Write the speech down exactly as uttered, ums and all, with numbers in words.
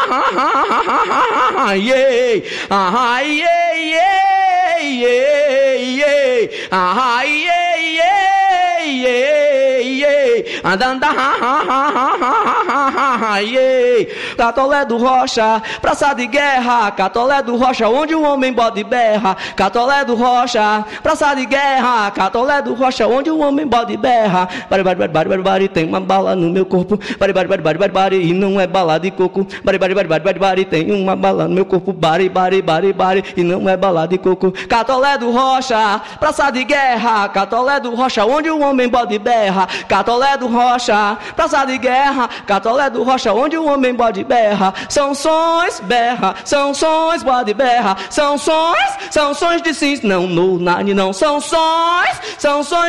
yeah, ah, yeah, yeah, yeah, yeah, ah, yeah, yeah, yeah, yeah, andanda, yeah, Catolé do Rocha, praça de guerra, Catolé do Rocha, onde o homem bode berra, Catolé do Rocha, praça de guerra, Catolé do Rocha, onde o homem bode berra, bari, bari, bari, bari, bari, tem uma bala no meu corpo, bari, bari, bari, bari, bari, bari, e não é bala de coco, bari, bari, bari, bari, bari, bari, tem uma bala no meu corpo, bari, bari, bari, bari, e não é bala de coco, Catolé do Rocha, praça de guerra, Catolé do Rocha, onde o homem bode berra, Catolé do Rocha, praça de guerra, Catolé do Rocha, onde o homem bode berra, são sons, berra, são sons, bode berra, são sons, são sons de cis, não, no, nani, não, são sons, são sons